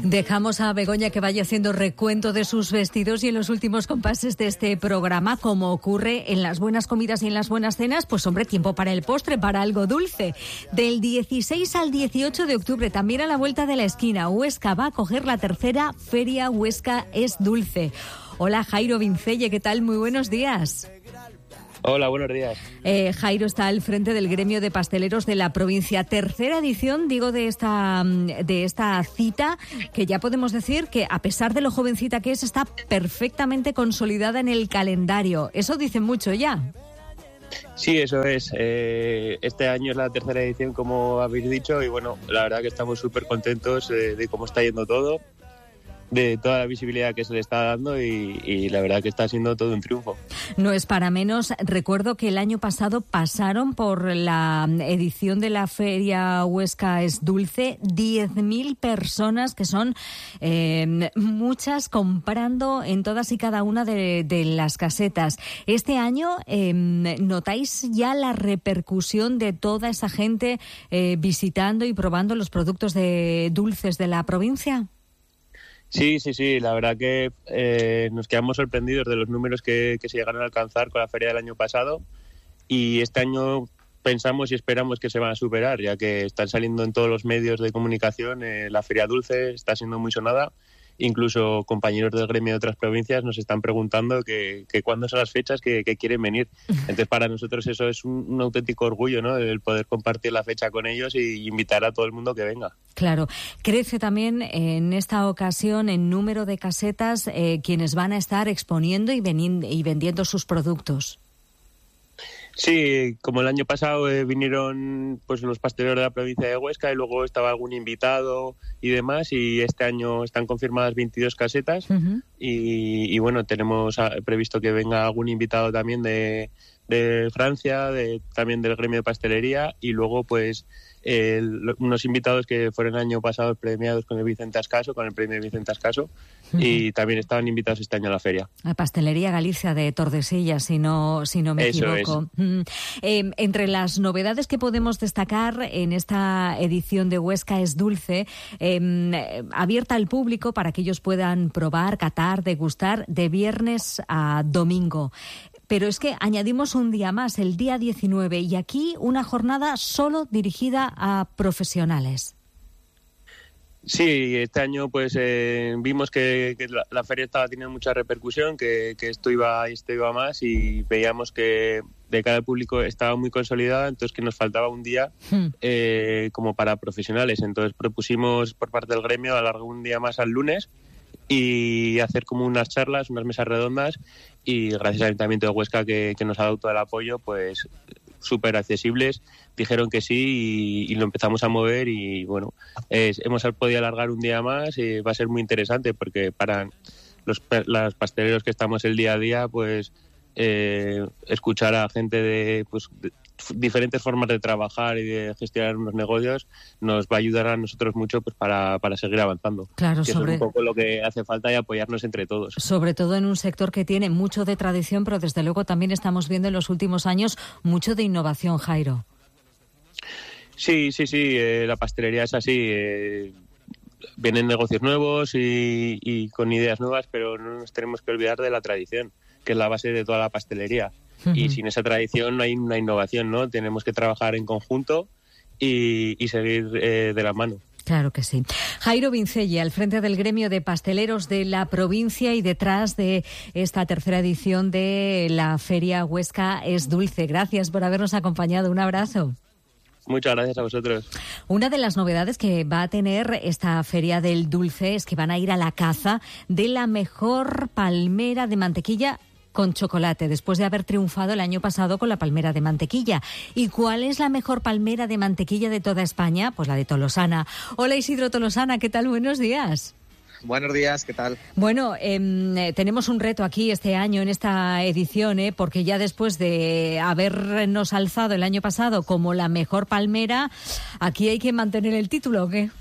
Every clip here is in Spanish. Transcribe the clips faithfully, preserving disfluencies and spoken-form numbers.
Dejamos a Begoña que vaya haciendo recuento de sus vestidos y en los últimos compases de este programa, como ocurre en las buenas comidas y en las buenas cenas, pues hombre, tiempo para el postre, para algo dulce. Del dieciséis al dieciocho de octubre, también a la vuelta de la esquina, Huesca va a coger la tercera Feria Huesca es Dulce. Hola Jairo Vincelle, ¿qué tal? Muy buenos días. Hola, buenos días. Eh, Jairo está al frente del gremio de pasteleros de la provincia. Tercera edición, digo, de esta, de esta cita, que ya podemos decir que, a pesar de lo jovencita que es, está perfectamente consolidada en el calendario. Eso dice mucho ya. Sí, eso es. Eh, este año es la tercera edición, como habéis dicho, y bueno, la verdad que estamos súper contentos de, de cómo está yendo todo, de toda la visibilidad que se le está dando y, y la verdad que está siendo todo un triunfo. No es para menos. Recuerdo que el año pasado pasaron por la edición de la Feria Huesca es Dulce diez mil personas, que son eh, muchas, comprando en todas y cada una de, de las casetas. Este año, eh, ¿notáis ya la repercusión de toda esa gente eh, visitando y probando los productos de dulces de la provincia? Sí, sí, sí, la verdad que eh, nos quedamos sorprendidos de los números que, que se llegaron a alcanzar con la feria del año pasado, y este año pensamos y esperamos que se van a superar, ya que están saliendo en todos los medios de comunicación. Eh, la Feria Dulce está siendo muy sonada. Incluso compañeros del gremio de otras provincias nos están preguntando que, que cuándo son las fechas que, que quieren venir. Entonces, para nosotros eso es un, un auténtico orgullo, ¿no? El poder compartir la fecha con ellos y invitar a todo el mundo que venga. Claro. Crece también en esta ocasión en número de casetas eh, quienes van a estar exponiendo y, veni- y vendiendo sus productos. Sí, como el año pasado eh, vinieron pues los pasteleros de la provincia de Huesca y luego estaba algún invitado y demás, y este año están confirmadas veintidós casetas. Uh-huh. y, y bueno, tenemos previsto que venga algún invitado también de, de Francia, de, también del gremio de pastelería, y luego pues eh, unos invitados que fueron el año pasado premiados con el Vicente Ascaso, con el premio Vicente Ascaso, uh-huh. y también estaban invitados este año a la feria. La Pastelería Galicia de Tordesillas, si no, si no me Eso equivoco. Mm. Eh, entre las novedades que podemos destacar en esta edición de Huesca es Dulce, eh, abierta al público para que ellos puedan probar, catar, degustar de viernes a domingo. Pero es que añadimos un día más, el día diecinueve, y aquí una jornada solo dirigida a profesionales. Sí, este año pues eh, vimos que, que la, la feria estaba teniendo mucha repercusión, que, que esto iba esto iba más, y veíamos que de cara al público estaba muy consolidada, entonces que nos faltaba un día hmm. eh, como para profesionales. Entonces propusimos por parte del gremio alargar un día más al lunes y hacer como unas charlas, unas mesas redondas, y gracias al Ayuntamiento de Huesca, que, que nos ha dado todo el apoyo, pues súper accesibles, dijeron que sí y, y lo empezamos a mover, y bueno, es, hemos podido alargar un día más, y va a ser muy interesante porque para los, los pasteleros que estamos el día a día, pues eh, escuchar a gente de, pues, de diferentes formas de trabajar y de gestionar unos negocios nos va a ayudar a nosotros mucho pues para, para seguir avanzando. Claro, que sobre... eso es un poco lo que hace falta, y apoyarnos entre todos. Sobre todo en un sector que tiene mucho de tradición, pero desde luego también estamos viendo en los últimos años mucho de innovación, Jairo. Sí, sí, sí, eh, la pastelería es así. Eh, vienen negocios nuevos y, y con ideas nuevas, pero no nos tenemos que olvidar de la tradición, que es la base de toda la pastelería. Uh-huh. Y sin esa tradición no hay una innovación, ¿no? Tenemos que trabajar en conjunto y, y seguir eh, de la mano. Claro que sí. Jairo Vincelle, al frente del gremio de pasteleros de la provincia y detrás de esta tercera edición de la Feria Huesca es Dulce. Gracias por habernos acompañado. Un abrazo. Muchas gracias a vosotros. Una de las novedades que va a tener esta Feria del Dulce es que van a ir a la caza de la mejor palmera de mantequilla con chocolate, después de haber triunfado el año pasado con la palmera de mantequilla. ¿Y cuál es la mejor palmera de mantequilla de toda España? Pues la de Tolosana. Hola Isidro Tolosana, ¿qué tal? Buenos días. Buenos días, ¿qué tal? Bueno, eh, tenemos un reto aquí este año en esta edición, ¿eh? Porque ya después de habernos alzado el año pasado como la mejor palmera, aquí hay que mantener el título, ¿o qué?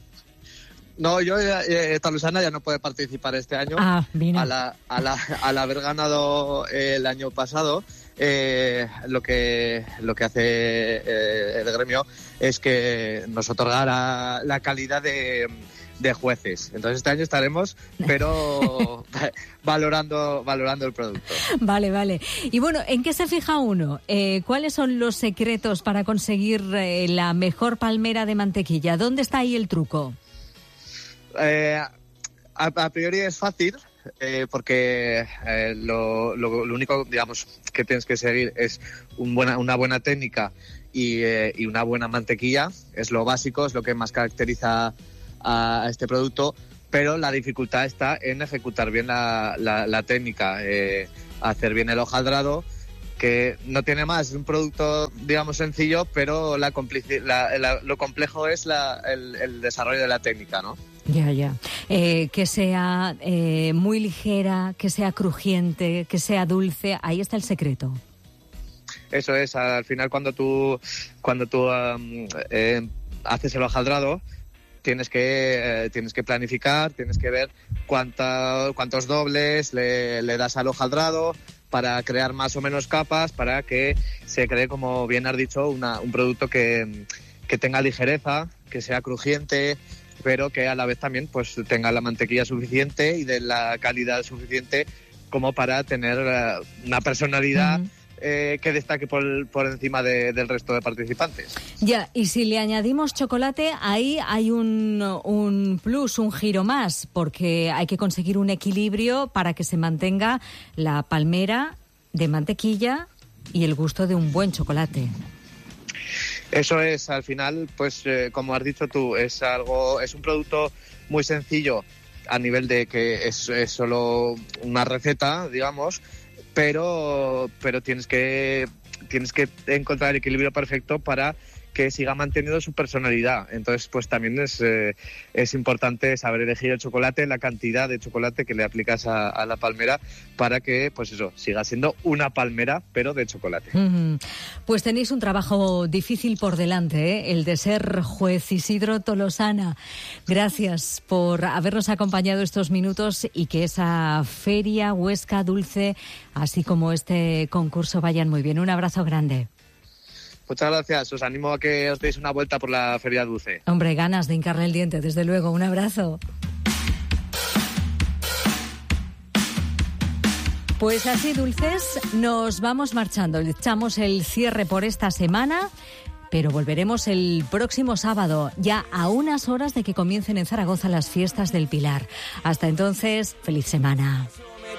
No, yo, eh, Tolosana ya no puede participar este año. Ah, vino. A la, a la, al haber ganado el año pasado. eh, lo que lo que hace eh, el gremio es que nos otorgará la calidad de, de jueces. Entonces este año estaremos, pero valorando valorando el producto. Vale, vale. Y bueno, ¿en qué se fija uno? Eh, ¿Cuáles son los secretos para conseguir eh, la mejor palmera de mantequilla? ¿Dónde está ahí el truco? Eh, a, a priori es fácil. Eh, porque eh, lo, lo, lo único, digamos, que tienes que seguir es un buena, una buena técnica y, eh, y una buena mantequilla. Es lo básico, es lo que más caracteriza a, a este producto, pero la dificultad está en ejecutar bien la, la, la técnica, eh, hacer bien el hojaldrado, que no tiene más, es un producto, digamos, sencillo, pero la complici- la, la, lo complejo es la, el, el desarrollo de la técnica, ¿no? Ya, ya. Eh, que sea eh, muy ligera, que sea crujiente, que sea dulce, ahí está el secreto. Eso es, al final cuando tú cuando tú um, eh, haces el hojaldrado, tienes que eh, tienes que planificar, tienes que ver cuánta, cuántos dobles le, le das al hojaldrado para crear más o menos capas, para que se cree, como bien has dicho, una, un producto que, que tenga ligereza, que sea crujiente, pero que a la vez también pues tenga la mantequilla suficiente y de la calidad suficiente como para tener uh, una personalidad uh-huh. eh, que destaque por, por encima de, del resto de participantes. Ya, y si le añadimos chocolate, ahí hay un, un plus, un giro más, porque hay que conseguir un equilibrio para que se mantenga la palmera de mantequilla y el gusto de un buen chocolate. Eso es, al final, pues eh, como has dicho tú, es algo, es un producto muy sencillo a nivel de que es, es solo una receta, digamos, pero pero tienes que tienes que encontrar el equilibrio perfecto para que siga manteniendo su personalidad. Entonces, pues también es eh, es importante saber elegir el chocolate, la cantidad de chocolate que le aplicas a, a la palmera para que, pues eso, siga siendo una palmera, pero de chocolate. Mm-hmm. Pues tenéis un trabajo difícil por delante, ¿eh? El de ser juez. Isidro Tolosana, gracias por habernos acompañado estos minutos y que esa Feria Huesca Dulce, así como este concurso, vayan muy bien. Un abrazo grande. Muchas gracias. Os animo a que os deis una vuelta por la Feria Dulce. Hombre, ganas de hincarle el diente, desde luego. Un abrazo. Pues así, dulces, nos vamos marchando. Le echamos el cierre por esta semana, pero volveremos el próximo sábado, ya a unas horas de que comiencen en Zaragoza las fiestas del Pilar. Hasta entonces, feliz semana.